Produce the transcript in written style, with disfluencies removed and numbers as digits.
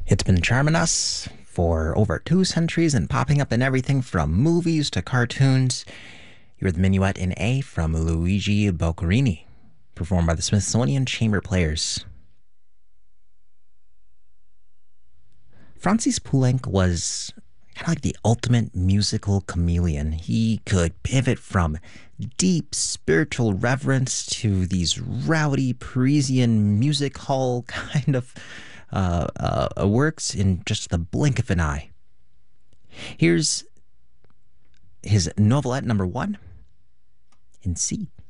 It's been charming us for over 2 centuries and popping up in everything from movies to cartoons. You're the Minuet in A from Luigi Boccherini, performed by the Smithsonian Chamber Players. Francis Poulenc was kind of like the ultimate musical chameleon. He could pivot from deep spiritual reverence to these rowdy Parisian music hall kind of works in just the blink of an eye. Here's his novelette number one in C.